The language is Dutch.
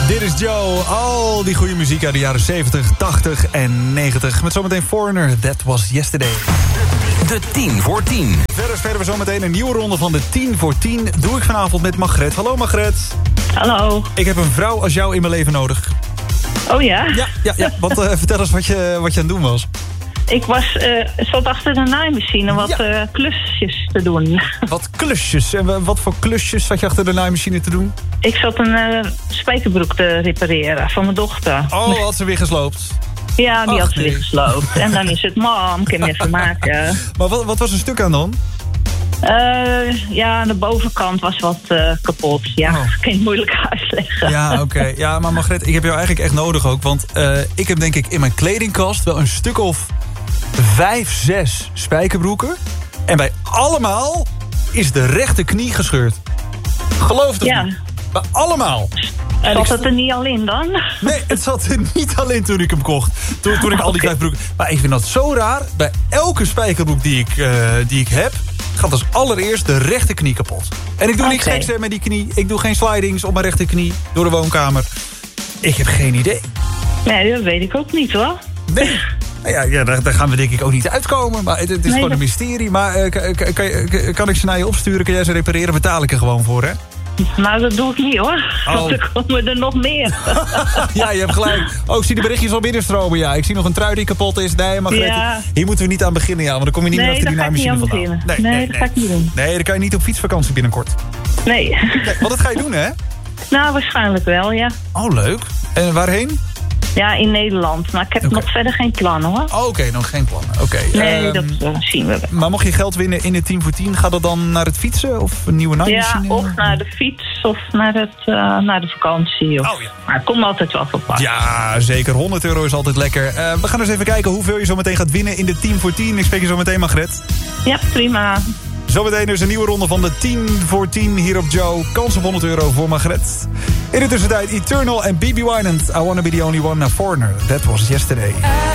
Dit is Joe. Al die goede muziek uit de jaren 70, 80 en 90. Met zometeen Foreigner, That Was Yesterday. De 10 voor 10. Verder spelen we zometeen een nieuwe ronde van de 10 voor 10. Doe ik vanavond met Margret. Hallo Margret. Hallo. Ik heb een vrouw als jou in mijn leven nodig. Oh ja? Ja. Want vertel eens wat je aan het doen was. Ik zat achter de naaimachine wat klusjes te doen. Wat klusjes? En wat voor klusjes zat je achter de naaimachine te doen? Ik zat een spijkerbroek te repareren van mijn dochter. Oh, had ze weer gesloopt? Ja, die had ze nee. weer gesloopt. En dan is het, mam, kan je even maken. Maar wat was een stuk aan dan? Aan de bovenkant was wat kapot. Ja, kan je moeilijk uitleggen. Ja, oké. Ja, maar Margret, ik heb jou eigenlijk echt nodig ook. Want ik heb denk ik in mijn kledingkast wel een stuk of 5, 6 spijkerbroeken. En bij allemaal is de rechterknie gescheurd. Geloof het niet. Bij allemaal. Zat het er niet al in dan? Nee, het zat er niet alleen toen ik hem kocht. Toen ik al die 5 broeken... Maar ik vind dat zo raar. Bij elke spijkerbroek die ik heb... gaat als allereerst de rechterknie kapot. En ik doe niks geks met die knie. Ik doe geen slidings op mijn rechterknie door de woonkamer. Ik heb geen idee. Nee, dat weet ik ook niet hoor. Nee. Ja, daar gaan we denk ik ook niet uitkomen. Maar het is gewoon een mysterie. Maar kan ik ze naar je opsturen? Kan jij ze repareren? Betaal ik er gewoon voor, hè? Nou, dat doe ik niet hoor. Want er komen er nog meer. Ja, je hebt gelijk. Oh, ik zie de berichtjes al binnenstromen. Ja, ik zie nog een trui die kapot is. Nee, Margret, hier moeten we niet aan beginnen. Ja, want dan kom je niet meer achter die naaimachine vandaan. Nee, dat ga ik niet doen. Nee, dan kan je niet op fietsvakantie binnenkort. Nee. Want dat ga je doen, hè? Nou, waarschijnlijk wel, ja. Oh, leuk. En waarheen? Ja, in Nederland. Maar ik heb nog verder geen plannen, hoor. Oh, oké, nog geen plannen. Oké. Nee, dat zien we wel. Maar mocht je geld winnen in de 10 voor 10... gaat dat dan naar het fietsen of een nieuwe naaimachine? Ja, of naar de fiets of naar de vakantie. Of... Oh, ja. Maar het komt altijd wel voor pas. Ja, zeker. €100 is altijd lekker. We gaan eens even kijken hoeveel je zo meteen gaat winnen in de 10 voor 10. Ik spreek je zo meteen, Margret. Ja, prima. Zometeen dus een nieuwe ronde van de 10 voor 10 hier op Joe. Kans op €100 voor Margret. In de tussentijd Eternal en BB Winans. I Wanna Be The Only One, a Foreigner. That Was Yesterday.